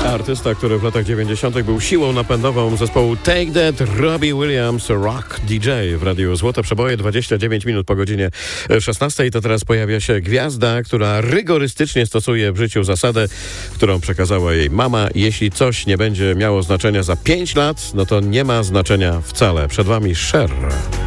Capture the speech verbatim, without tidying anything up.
Artysta, który w latach dziewięćdziesiątych był siłą napędową zespołu Take That, Robbie Williams, Rock D J w Radiu Złote Przeboje, dwadzieścia dziewięć minut po godzinie szesnastej. To teraz pojawia się gwiazda, która rygorystycznie stosuje w życiu zasadę, którą przekazała jej mama. Jeśli coś nie będzie miało znaczenia za pięć lat, no to nie ma znaczenia wcale. Przed wami Cher.